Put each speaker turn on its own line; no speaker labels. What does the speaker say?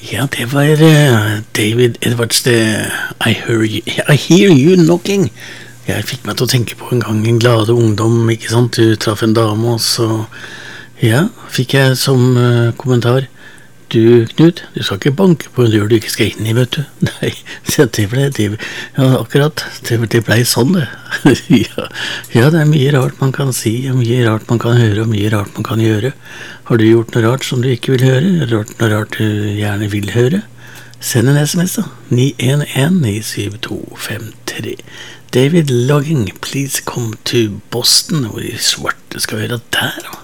Ja, det var David Edwards, det I hear you knocking. Jeg fikk meg til å tenke på en gang en glade ungdom, ikke sant? Du traff en dame, og så, ja, fikk jeg som kommentar: du, Knut, du skal ikke banke på en dør du ikke skal inn i, vet du. Nei, ja, akkurat, det ble sånn det. Ja, det mye rart man kan si, og mye rart man kan høre, og mye rart man kan gjøre. Har du gjort noe rart som du ikke vil høre, eller noe rart du gjerne vil høre? Send en SMS da, 911-97253. David Logging, please come to Boston, hvor i svarte skal vi høre der da.